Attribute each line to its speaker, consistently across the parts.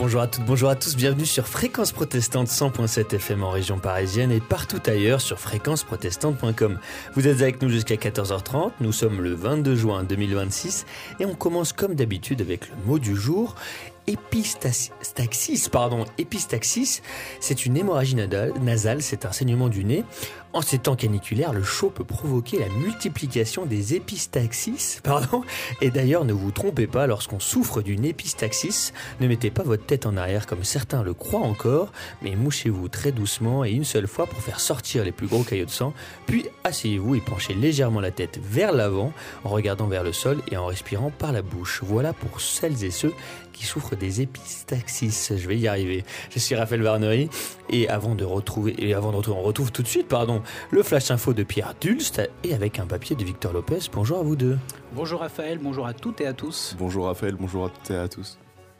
Speaker 1: Bonjour à toutes, bonjour à tous, bienvenue sur Fréquence Protestante 100.7 FM en région parisienne et partout ailleurs sur fréquenceprotestante.com. Vous êtes avec nous jusqu'à 14h30, nous sommes le 22 juin 2026 et on commence comme d'habitude avec le mot du jour. Épistaxis, c'est une hémorragie nasale, c'est un saignement du nez. En ces temps caniculaires, le chaud peut provoquer la multiplication des épistaxis, Et d'ailleurs, ne vous trompez pas, lorsqu'on souffre d'une épistaxis, ne mettez pas votre tête en arrière comme certains le croient encore, mais mouchez-vous très doucement et une seule fois pour faire sortir les plus gros caillots de sang, puis asseyez-vous et penchez légèrement la tête vers l'avant, en regardant vers le sol et en respirant par la bouche. Voilà pour celles et ceux qui souffrent des épistaxis. Je vais y arriver. Je suis Raphaël Varnery et on retrouve tout de suite, le Flash Info de Pierre Dulst et avec un papier de Victor Lopez. Bonjour à vous deux.
Speaker 2: Bonjour Raphaël, bonjour à toutes et à tous.
Speaker 3: Bonjour Raphaël, bonjour à toutes et à tous.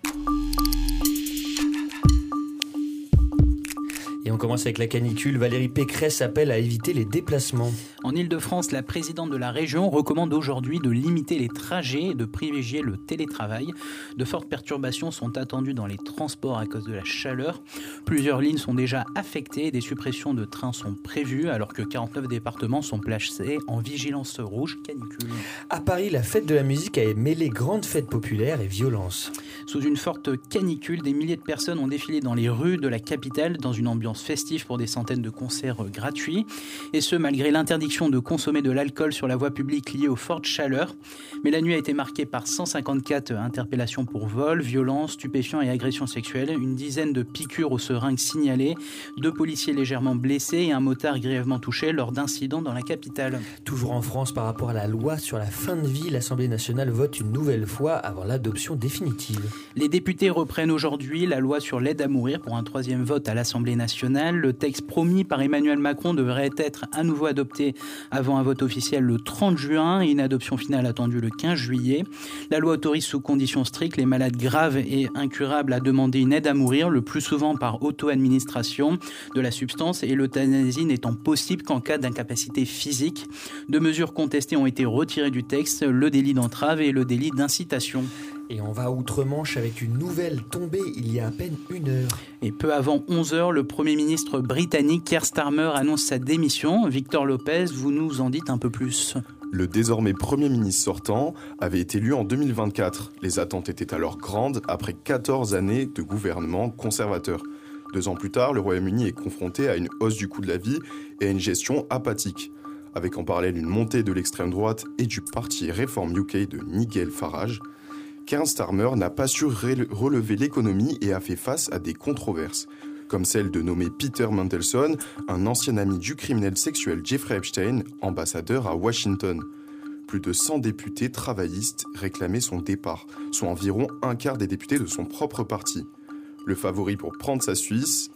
Speaker 1: Et on commence avec la canicule. Valérie Pécresse appelle à éviter les déplacements.
Speaker 2: En Ile-de-France, la présidente de la région recommande aujourd'hui de limiter les trajets et de privilégier le télétravail. De fortes perturbations sont attendues dans les transports à cause de la chaleur. Plusieurs lignes sont déjà affectées et des suppressions de trains sont prévues alors que 49 départements sont placés en vigilance rouge canicule.
Speaker 1: À Paris, la fête de la musique a mêlé grande fête populaire et violence.
Speaker 2: Sous une forte canicule, des milliers de personnes ont défilé dans les rues de la capitale dans une ambiance festive pour des centaines de concerts gratuits. Et ce, malgré l'interdiction de consommer de l'alcool sur la voie publique liée aux fortes chaleurs. Mais la nuit a été marquée par 154 interpellations pour vol, violence, stupéfiants et agressions sexuelles, une dizaine de piqûres aux seringues signalées, 2 policiers légèrement blessés et un motard grièvement touché lors d'incidents dans la capitale.
Speaker 1: Toujours en France, par rapport à la loi sur la fin de vie, l'Assemblée nationale vote une nouvelle fois avant l'adoption définitive.
Speaker 2: Les députés reprennent aujourd'hui la loi sur l'aide à mourir pour un 3e vote à l'Assemblée nationale. Le texte promis par Emmanuel Macron devrait être à nouveau adopté avant un vote officiel le 30 juin et une adoption finale attendue le 15 juillet. La loi autorise sous conditions strictes les malades graves et incurables à demander une aide à mourir, le plus souvent par auto-administration de la substance et l'euthanasie n'étant possible qu'en cas d'incapacité physique. 2 mesures contestées ont été retirées du texte, le délit d'entrave et le délit d'incitation.
Speaker 1: Et on va outre-Manche avec une nouvelle tombée il y a à peine 1 heure.
Speaker 2: Et peu avant 11h, le Premier ministre britannique Keir Starmer annonce sa démission. Victor Lopez, vous nous en dites un peu plus.
Speaker 3: Le désormais Premier ministre sortant avait été élu en 2024. Les attentes étaient alors grandes après 14 années de gouvernement conservateur. 2 ans plus tard, le Royaume-Uni est confronté à une hausse du coût de la vie et à une gestion apathique. Avec en parallèle une montée de l'extrême droite et du parti Reform UK de Nigel Farage, Keir Starmer n'a pas su relever l'économie et a fait face à des controverses, comme celle de nommer Peter Mandelson, un ancien ami du criminel sexuel Jeffrey Epstein, ambassadeur à Washington. Plus de 100 députés travaillistes réclamaient son départ, soit environ un quart des députés de son propre parti. Le favori pour prendre sa suite,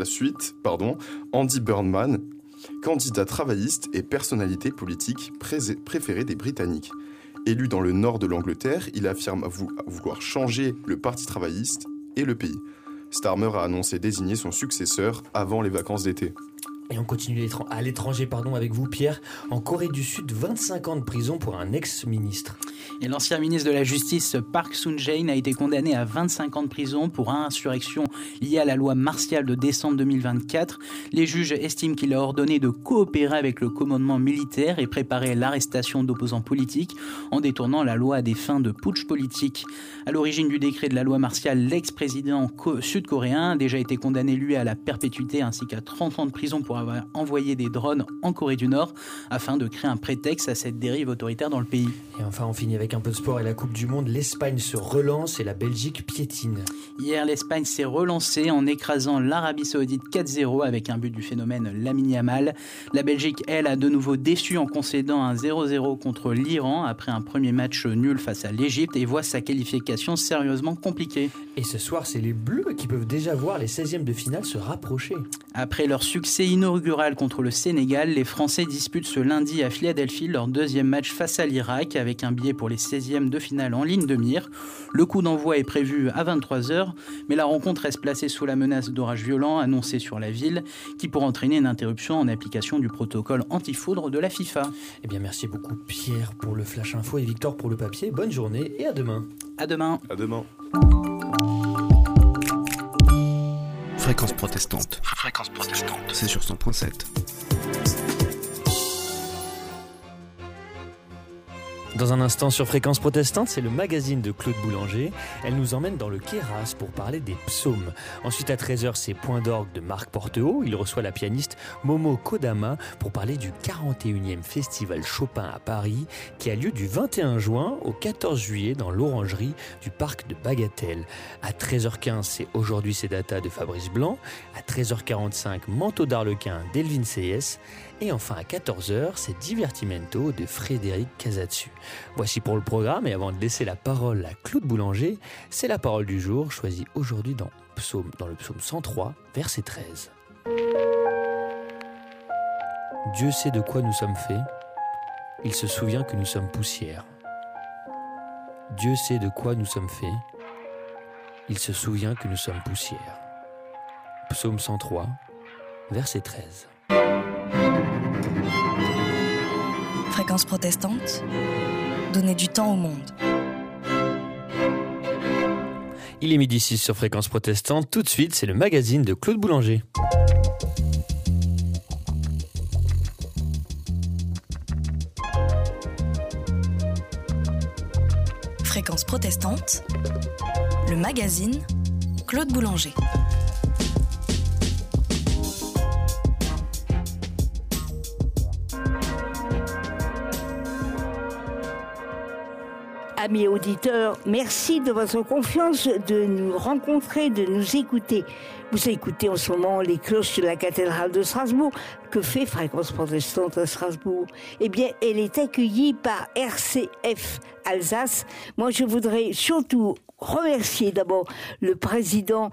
Speaker 3: Andy Burnham, candidat travailliste et personnalité politique préférée des Britanniques. Élu dans le nord de l'Angleterre, il affirme vouloir changer le Parti travailliste et le pays. Starmer a annoncé désigner son successeur avant les vacances d'été.
Speaker 1: Et on continue à l'étranger avec vous Pierre. En Corée du Sud, 25 ans de prison pour un ex-ministre.
Speaker 2: Et l'ancien ministre de la Justice Park Sun-jae a été condamné à 25 ans de prison pour insurrection liée à la loi martiale de décembre 2024. Les juges estiment qu'il a ordonné de coopérer avec le commandement militaire et préparer l'arrestation d'opposants politiques en détournant la loi à des fins de putsch politique. À l'origine du décret de la loi martiale, l'ex-président sud-coréen a déjà été condamné lui à la perpétuité ainsi qu'à 30 ans de prison pour avoir envoyé des drones en Corée du Nord afin de créer un prétexte à cette dérive autoritaire dans le pays.
Speaker 1: Et enfin, on finit avec un peu de sport et la Coupe du Monde. L'Espagne se relance et la Belgique piétine.
Speaker 2: Hier, l'Espagne s'est relancée en écrasant l'Arabie Saoudite 4-0 avec un but du phénomène Lamine Yamal. La Belgique, elle, a de nouveau déçu en concédant un 0-0 contre l'Iran après un premier match nul face à l'Égypte et voit sa qualification sérieusement compliquée.
Speaker 1: Et ce soir, c'est les Bleus qui peuvent déjà voir les 16e de finale se rapprocher.
Speaker 2: Après leur succès inaugural contre le Sénégal, les Français disputent ce lundi à Philadelphie leur 2e match face à l'Irak avec un billet pour les 16e de finale en ligne de mire. Le coup d'envoi est prévu à 23h, mais la rencontre reste placée sous la menace d'orages violents annoncés sur la ville qui pourrait entraîner une interruption en application du protocole anti-foudre de la FIFA.
Speaker 1: Eh bien, merci beaucoup Pierre pour le Flash Info et Victor pour le papier. Bonne journée et à demain.
Speaker 2: À demain.
Speaker 3: À demain.
Speaker 4: Fréquence protestante. C'est sur 100.7.
Speaker 1: Dans un instant sur Fréquence Protestante, c'est le magazine de Claude Boulanger. Elle nous emmène dans le Queyras pour parler des psaumes. Ensuite à 13h, c'est Point d'orgue de Marc Porteau. Il reçoit la pianiste Momo Kodama pour parler du 41e Festival Chopin à Paris qui a lieu du 21 juin au 14 juillet dans l'orangerie du parc de Bagatelle. À 13h15, c'est Aujourd'hui c'est Data de Fabrice Blanc. À 13h45, Manteau d'Arlequin d'Elvin Seyes. Et enfin à 14h, c'est Divertimento de Frédéric Casatsu. Voici pour le programme, et avant de laisser la parole à Claude Boulanger, c'est la parole du jour, choisie aujourd'hui dans le psaume 103, verset 13. Dieu sait de quoi nous sommes faits, il se souvient que nous sommes poussière. Dieu sait de quoi nous sommes faits, il se souvient que nous sommes poussière. Psaume 103, verset 13.
Speaker 5: Fréquence protestante, donner du temps au monde.
Speaker 1: Il est 12h06 sur Fréquence Protestante. Tout de suite, c'est le magazine de Claude Boulanger.
Speaker 5: Fréquence protestante, le magazine Claude Boulanger.
Speaker 6: Amis auditeurs, merci de votre confiance, de nous rencontrer, de nous écouter. Vous écoutez en ce moment les cloches de la cathédrale de Strasbourg. Que fait Fréquence Protestante à Strasbourg ? Eh bien, elle est accueillie par RCF Alsace. Moi, je voudrais surtout remercier d'abord le président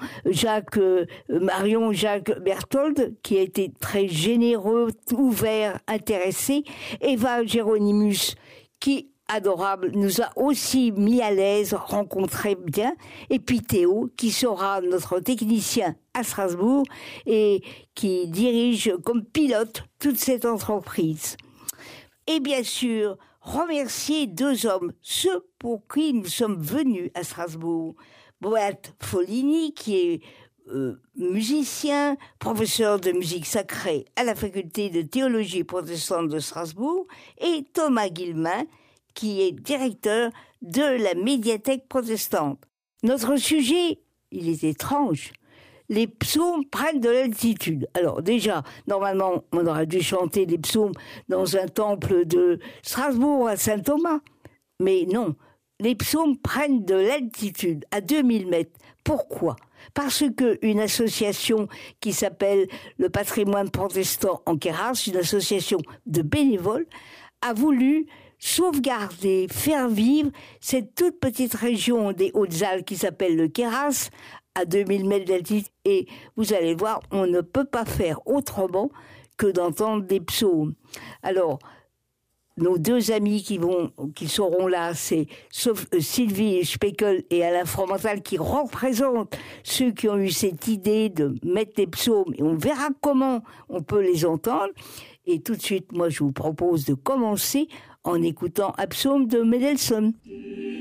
Speaker 6: Marion Jacques Berthold, qui a été très généreux, ouvert, intéressé. Eva Géronimus, qui adorable, nous a aussi mis à l'aise, rencontré bien. Et puis Théo, qui sera notre technicien à Strasbourg et qui dirige comme pilote toute cette entreprise. Et bien sûr, remercier deux hommes, ceux pour qui nous sommes venus à Strasbourg. Beat Follini, qui est musicien, professeur de musique sacrée à la faculté de théologie protestante de Strasbourg, et Thomas Guillemin, qui est directeur de la médiathèque protestante. Notre sujet, il est étrange. Les psaumes prennent de l'altitude. Alors déjà, normalement, on aurait dû chanter les psaumes dans un temple de Strasbourg à Saint-Thomas. Mais non, les psaumes prennent de l'altitude, à 2000 mètres. Pourquoi ? Parce qu'une association qui s'appelle le Patrimoine Protestant en Queyras, une association de bénévoles, a voulu sauvegarder, faire vivre cette toute petite région des Hautes-Alpes qui s'appelle le Queyras, à 2000 mètres d'altitude. Et vous allez voir, on ne peut pas faire autrement que d'entendre des psaumes. Alors, nos deux amis qui seront là, c'est Sylvie Speckel et Alain Fromental, qui représentent ceux qui ont eu cette idée de mettre des psaumes, et on verra comment on peut les entendre. Et tout de suite, moi, je vous propose de commencer en écoutant un psaume de Mendelssohn.